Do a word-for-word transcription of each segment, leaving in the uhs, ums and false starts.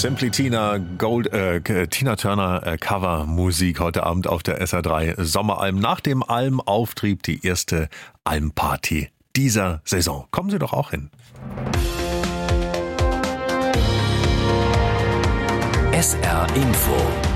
Simply Tina, Gold, äh, Tina Turner äh, Cover-Musik heute Abend auf der S R drei Sommeralm. Nach dem Almauftrieb die erste Almparty dieser Saison. Kommen Sie doch auch hin. S R Info.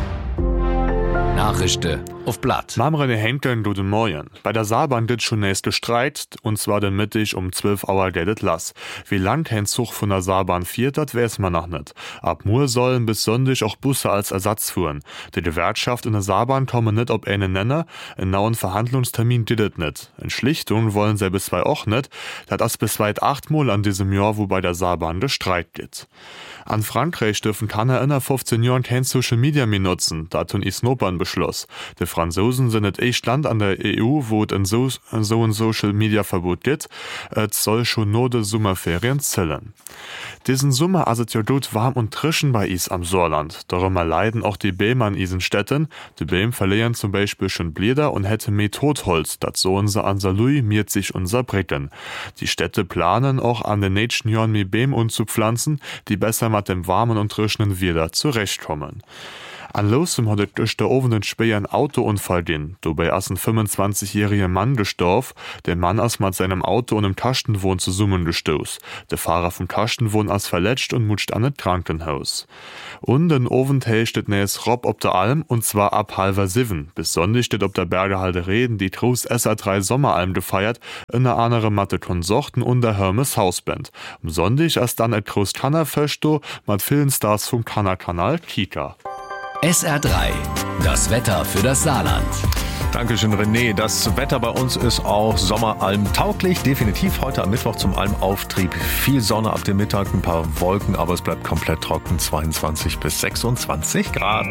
Nachrichten auf Blatt. Mamrene Henkeln, guten Morgen. Bei der Saarbahn dit schon nächste Streit, und zwar den Mittag um zwölf Uhr geldet lass. Wie lang kein Zug von der Saarbahn fährt, das weiß man noch nicht. Ab Mur sollen bis Sonntag auch Busse als Ersatz fuhren. Die Gewerkschaft in der Saarbahn kommen nicht ob eine Nenner, einen neuen Verhandlungstermin dit nicht. In Schlichtung wollen sie bis zwei auch nicht, dat as bis weit achtmal an diesem Jahr, wo bei der Saarbahn der Streit geht. An Frankreich dürfen keine in fünfzehn Jahren kein Social Media mehr nutzen, da tun is Nopern beschloss. Die Franzosen sind das echt Land an der E U, wo es ein so, so ein Social Media Verbot gibt. Es soll schon nur die Sommerferien zählen. Diesen Sommer ist es ja gut warm und trischen bei is am Saarland. Darüber leiden auch die Bäume an isen Städten. Die Bäume verlieren zum Beispiel schon Blätter und hätten mehr Totholz. Das so unser an Saarlouis miert sich unser Brecken. Die Städte planen auch an den nächsten Jahren mehr Bäume unzupflanzen, die besser mit dem warmen und trischen Wetter zurechtkommen. An Losum hat es durch der offenen Späher ein Autounfall gehen. Dabei ist ein fünfundzwanzigjähriger Mann gestorben. Der Mann ist mit seinem Auto und einem Kastenwohn zusammen gestoßen. Der Fahrer vom Kastenwohn ist verletzt und mutscht an das Krankenhaus. Und in Oven steht nähes Rob ob der Alm, und zwar ab halber sieben. Bis Sonntag steht ob der Berge halde Reden, die groß S R drei Sommeralm gefeiert, in der andere Matte Konsorten und der Hermes Hausband. Am Sonntag ist dann ein groß Kannerfesto mit vielen Stars vom Kannerkanal Kika. S R drei, das Wetter für das Saarland. Dankeschön, René. Das Wetter bei uns ist auch Sommeralm tauglich. Definitiv heute am Mittwoch zum Almauftrieb. Viel Sonne ab dem Mittag, ein paar Wolken, aber es bleibt komplett trocken. zweiundzwanzig bis sechsundzwanzig Grad.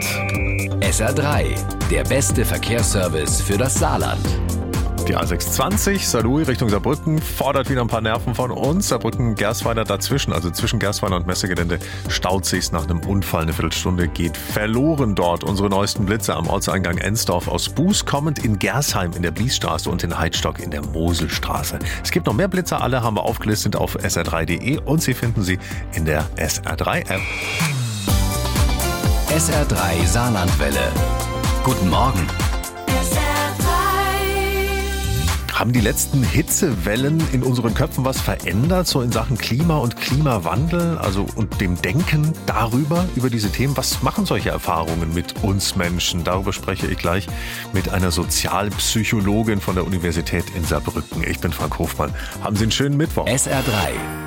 S R drei, der beste Verkehrsservice für das Saarland. Die A sechshundertzwanzig, Saarlouis Richtung Saarbrücken, fordert wieder ein paar Nerven von uns. Saarbrücken-Gersweiler dazwischen, also zwischen Gersweiler und Messegelände, staut sich's nach einem Unfall. Eine Viertelstunde geht verloren dort. Unsere neuesten Blitze am Ortseingang Ensdorf aus Buß, kommend in Gersheim in der Bliesstraße und in Heidstock in der Moselstraße. Es gibt noch mehr Blitze, alle haben wir aufgelistet auf S R drei Punkt de und Sie finden sie in der S R drei App. S R drei Saarlandwelle. Guten Morgen. Haben die letzten Hitzewellen in unseren Köpfen was verändert, so in Sachen Klima und Klimawandel, also und dem Denken darüber, über diese Themen? Was machen solche Erfahrungen mit uns Menschen? Darüber spreche ich gleich mit einer Sozialpsychologin von der Universität in Saarbrücken. Ich bin Frank Hofmann. Haben Sie einen schönen Mittwoch. S R drei,